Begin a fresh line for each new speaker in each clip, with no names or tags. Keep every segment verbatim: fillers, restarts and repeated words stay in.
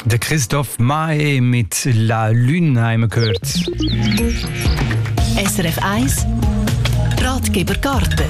Der Christoph Maé mit La Lune haben wir gehört.
S R F eins Ratgeber Garten.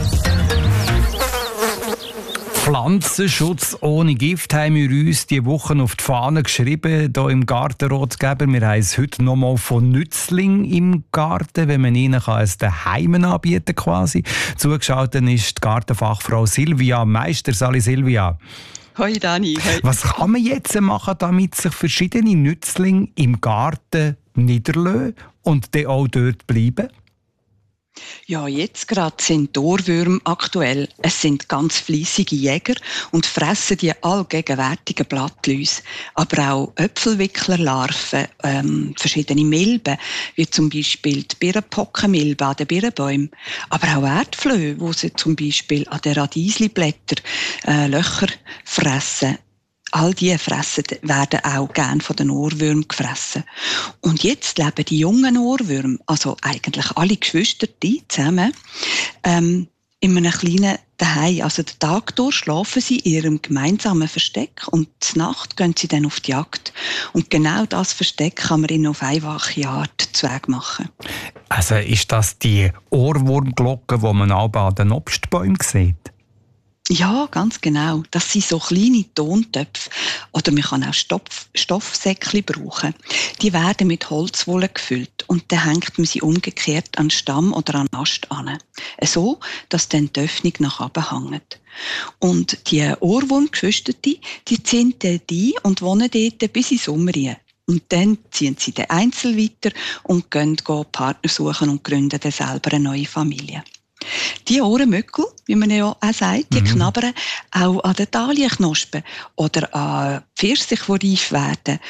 Pflanzenschutz ohne Gift haben wir uns diese Woche auf die Fahne geschrieben, hier im Gartenratgeber. Wir haben es heute nochmal von Nützling im Garten, wenn man ihnen kann, es daheim anbieten quasi. Zugeschaltet ist die Gartenfachfrau Silvia Meister. Sali Silvia.
Hoi Dani. Hoi.
Was kann man jetzt machen, damit sich verschiedene Nützlinge im Garten niederlassen und dann auch dort bleiben?
Ja, jetzt gerade sind die Ohrwürmer aktuell. Es sind ganz fleissige Jäger und fressen die allgegenwärtigen Blattläuse. Aber auch Äpfelwicklerlarven, ähm, verschiedene Milben, wie zum Beispiel die Birnenpockenmilbe an den Birnenbäumen. Aber auch Erdflöhe, wo sie zum Beispiel an den Radiesli-Blättern äh, Löcher fressen. All diese fressen, werden auch gern von den Ohrwürmern gefressen. Und jetzt leben die jungen Ohrwürmer, also eigentlich alle Geschwister zusammen, ähm, in einem kleinen Zuhause. Also den Tag durch schlafen sie in ihrem gemeinsamen Versteck und zur Nacht gehen sie dann auf die Jagd. Und genau das Versteck kann man ihnen auf einfache Art zu Weg machen.
Also ist das die Ohrwurmglocke, die man auch an den Obstbäumen sieht?
Ja, ganz genau. Das sind so kleine Tontöpfe. Oder man kann auch Stoff, Stoffsäckchen brauchen. Die werden mit Holzwolle gefüllt und dann hängt man sie umgekehrt an den Stamm oder an den Ast an. So, dass dann die Öffnung nach oben hängt. Und die Ohrwurmgeschwister, die ziehen dort ein und wohnen dort bis in den Sommer rein. Und dann ziehen sie den Einzel weiter und gehen Partner suchen und gründen dann selber eine neue Familie. Die Ohrenmückel, wie man ja auch sagt, die mhm. knabbern auch an den Dahlienknospen oder an Pfirsichen, die reif werden.